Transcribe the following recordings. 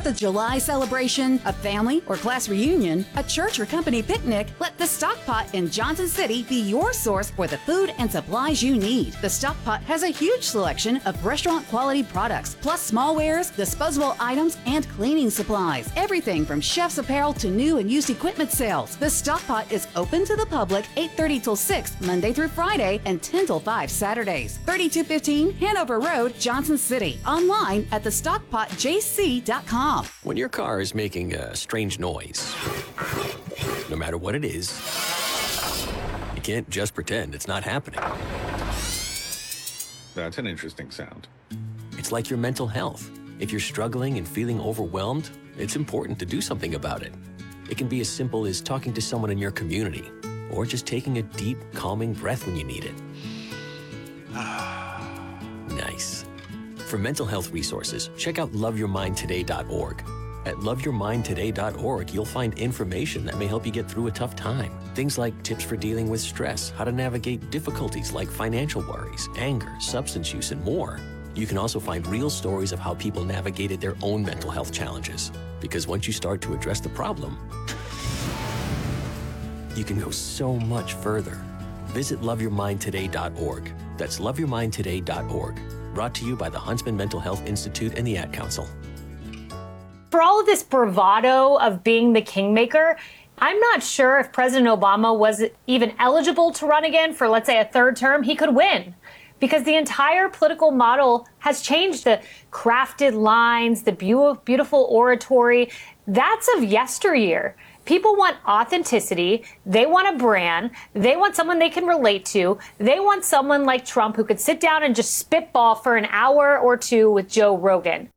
4th of July celebration, a family or class reunion, a church or company picnic, let the Stock Pot in Johnson City be your source for the food and supplies you need. The Stock Pot has a huge selection of restaurant quality products, plus smallwares, disposable items, and cleaning supplies. Everything from chef's apparel to new and used equipment sales. The Stock Pot is open to the public 8:30 till 6 Monday through Friday and 10 till 5 Saturdays. 3215 Hanover Road, Johnson City. Online at thestockpotjc.com. When your car is making a strange noise, no matter what it is, you can't just pretend it's not happening. That's an interesting sound. It's like your mental health. If you're struggling and feeling overwhelmed, it's important to do something about it. It can be as simple as talking to someone in your community, or just taking a deep, calming breath when you need it. Nice. For mental health resources, check out loveyourmindtoday.org. At loveyourmindtoday.org, you'll find information that may help you get through a tough time. Things like tips for dealing with stress, how to navigate difficulties like financial worries, anger, substance use, and more. You can also find real stories of how people navigated their own mental health challenges. Because once you start to address the problem, you can go so much further. Visit loveyourmindtoday.org. That's loveyourmindtoday.org. Brought to you by the Huntsman Mental Health Institute and the Ad Council. For all of this bravado of being the kingmaker, I'm not sure if President Obama was even eligible to run again for, let's say, a third term. He could win because the entire political model has changed. The crafted lines, the beautiful oratory, that's of yesteryear. People want authenticity. They want a brand. They want someone they can relate to. They want someone like Trump who could sit down and just spitball for an hour or two with Joe Rogan.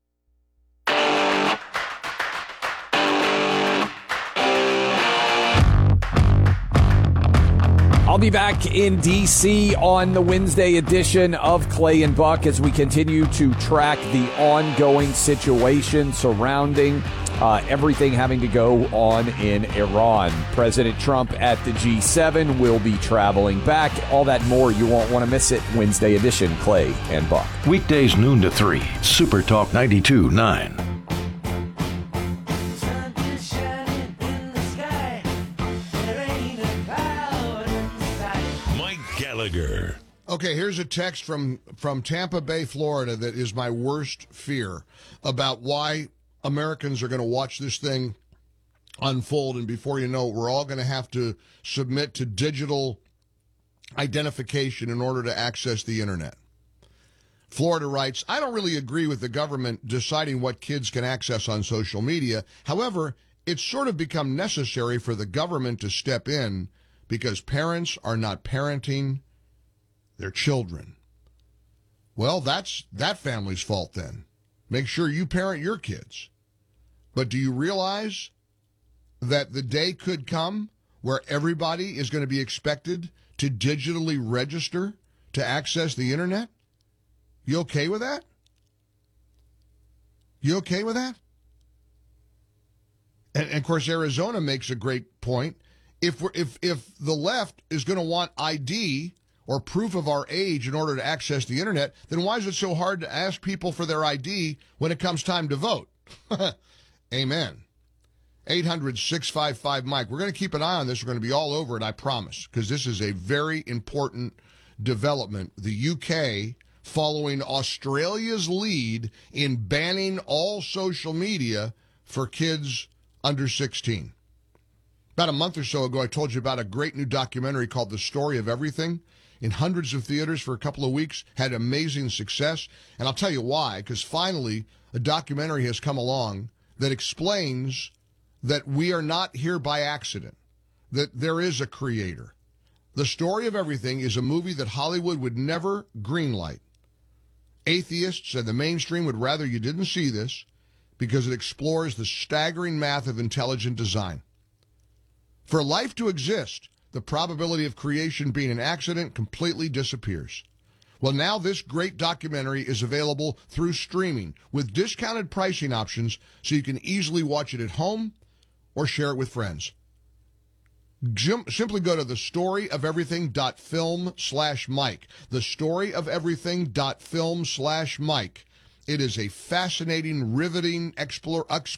I'll be back in D.C. on the Wednesday edition of Clay and Buck as we continue to track the ongoing situation surrounding everything having to go on in Iran. President Trump at the G7 will be traveling back. All that and more. You won't want to miss it. Wednesday edition, Clay and Buck. Weekdays noon to 3, Super Talk 92.9. Okay, here's a text from Tampa Bay, Florida that is my worst fear about why Americans are going to watch this thing unfold, and before you know it, we're all going to have to submit to digital identification in order to access the internet. Florida writes, I don't really agree with the government deciding what kids can access on social media. However, it's sort of become necessary for the government to step in because parents are not parenting their children. Well, that's that family's fault then. Make sure you parent your kids. But do you realize that the day could come where everybody is going to be expected to digitally register to access the internet? You okay with that? You okay with that? And of course, Arizona makes a great point. If the left is going to want ID or proof of our age in order to access the internet, then why is it so hard to ask people for their ID when it comes time to vote? Amen. 800-655-MIKE. We're going to keep an eye on this. We're going to be all over it, I promise, because this is a very important development. The UK following Australia's lead in banning all social media for kids under 16. About a month or so ago, I told you about a great new documentary called The Story of Everything. In hundreds of theaters for a couple of weeks, had amazing success. And I'll tell you why, because finally a documentary has come along that explains that we are not here by accident, that there is a creator. The Story of Everything is a movie that Hollywood would never greenlight. Atheists and the mainstream would rather you didn't see this because it explores the staggering math of intelligent design. For life to exist, the probability of creation being an accident completely disappears. Well, now this great documentary is available through streaming with discounted pricing options so you can easily watch it at home or share it with friends. Simply go to thestoryofeverything.film/Mike. Thestoryofeverything.film/Mike. It is a fascinating, riveting